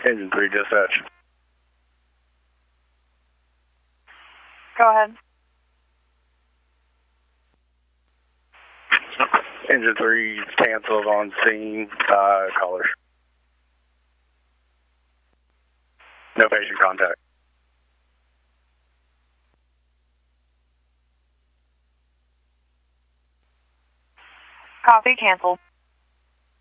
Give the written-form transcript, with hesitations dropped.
Engine 3 dispatch. Go ahead. Engine 3 canceled on scene. Callers. No patient contact. Copy, canceled.